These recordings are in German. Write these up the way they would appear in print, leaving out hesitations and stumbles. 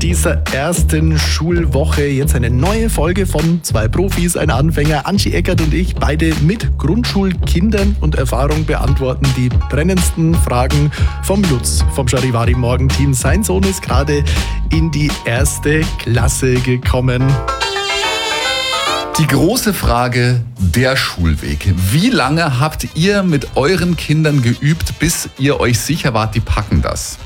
dieser ersten Schulwoche jetzt eine neue Folge von zwei Profis, ein Anfänger. Anschi Eckert und ich, beide mit Grundschulkindern und Erfahrung, beantworten die brennendsten Fragen vom Lutz, vom Charivari-Morgenteam. Sein Sohn ist gerade in die erste Klasse gekommen. Die große Frage, der Schulweg. Wie lange habt ihr mit euren Kindern geübt, bis ihr euch sicher wart, die packen das?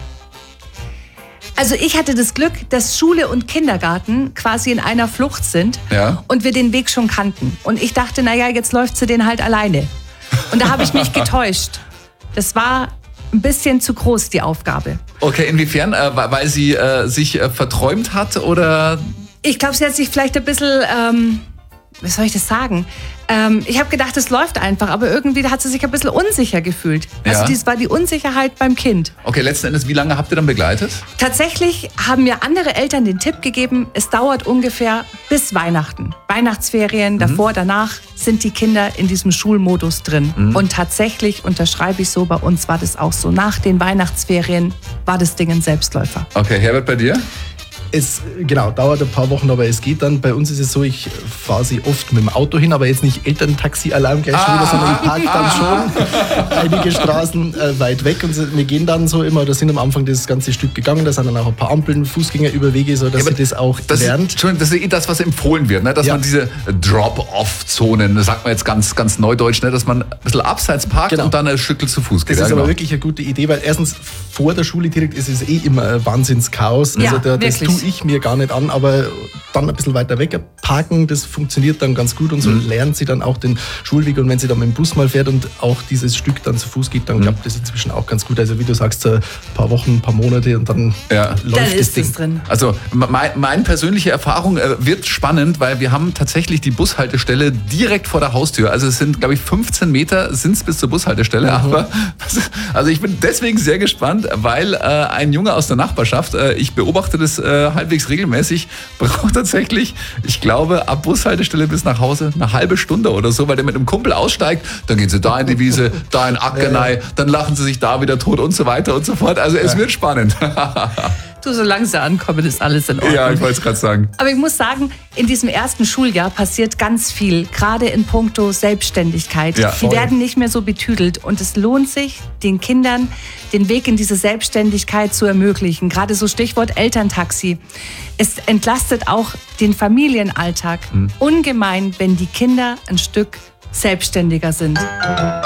Also ich hatte das Glück, dass Schule und Kindergarten quasi in einer Flucht sind und wir den Weg schon kannten. Und ich dachte, naja, jetzt läuft sie den halt alleine. Und da habe ich mich getäuscht. Das war ein bisschen zu groß, die Aufgabe. Okay, inwiefern? Weil sie sich verträumt hat oder? Ich glaube, sie hat sich vielleicht ein bisschen, wie soll ich das sagen? Ich habe gedacht, es läuft einfach, aber irgendwie hat sie sich ein bisschen unsicher gefühlt. Also das war die Unsicherheit beim Kind. Okay, letzten Endes, wie lange habt ihr dann begleitet? Tatsächlich haben mir andere Eltern den Tipp gegeben, es dauert ungefähr bis Weihnachten. Weihnachtsferien, davor, danach sind die Kinder in diesem Schulmodus drin. Und tatsächlich unterschreibe ich so, bei uns war das auch so. Nach den Weihnachtsferien war das Ding ein Selbstläufer. Okay, Herbert, bei dir? Es dauert ein paar Wochen, aber es geht dann. Bei uns ist es so, ich fahre sie oft mit dem Auto hin, aber jetzt nicht Elterntaxi-Alarm gleich schon wieder, sondern ich parke dann schon einige Straßen weit weg. Und wir gehen dann so immer, da sind am Anfang das ganze Stück gegangen, da sind dann auch ein paar Ampeln, Fußgängerüberwege, so dass sie das auch lernt. Das ist das, was empfohlen wird, ne? Dass man diese Drop-off-Zonen, das sagt man jetzt ganz, ganz neudeutsch, ne? Dass man ein bisschen abseits parkt und dann ein Stückchen zu Fuß geht. Das ist aber wirklich eine gute Idee, weil erstens vor der Schule direkt ist es immer ein Wahnsinnschaos. Also das tue ich mir gar nicht an, aber dann ein bisschen weiter weg parken, das funktioniert dann ganz gut und so lernt sie dann auch den Schulweg, und wenn sie dann mit dem Bus mal fährt und auch dieses Stück dann zu Fuß geht, dann klappt das inzwischen auch ganz gut. Also wie du sagst, ein paar Wochen, ein paar Monate und dann läuft das Ding. Drin. Also meine persönliche Erfahrung wird spannend, weil wir haben tatsächlich die Bushaltestelle direkt vor der Haustür. Also es sind, glaube ich, 15 Meter sind es bis zur Bushaltestelle. Aber also ich bin deswegen sehr gespannt, weil ein Junge aus der Nachbarschaft, ich beobachte das halbwegs regelmäßig, braucht tatsächlich, ich glaube, ab Bushaltestelle bis nach Hause eine halbe Stunde oder so, weil der mit einem Kumpel aussteigt, dann gehen sie da in die Wiese, da in Ackenei, dann lachen sie sich da wieder tot und so weiter und so fort. Also es wird spannend. Du, solange sie ankommen, ist alles in Ordnung. Ja, ich wollte es gerade sagen. Aber ich muss sagen, in diesem ersten Schuljahr passiert ganz viel, gerade in puncto Selbstständigkeit. Die werden nicht mehr so betüdelt und es lohnt sich, den Kindern den Weg in diese Selbstständigkeit zu ermöglichen. Gerade so Stichwort Elterntaxi. Es entlastet auch den Familienalltag ungemein, wenn die Kinder ein Stück selbstständiger sind.